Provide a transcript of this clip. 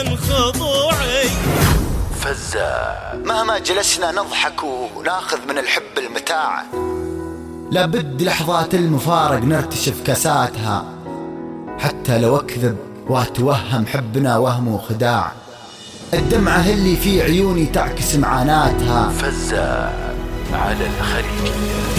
خضوعي فزاع مهما جلسنا نضحك وناخذ من الحب المتاع، لابد لحظات المفارق نرتشف كاساتها، حتى لو اكذب واتوهم حبنا وهم وخداع، الدمعة اللي في عيوني تعكس معاناتها. فزاع على الخليجية.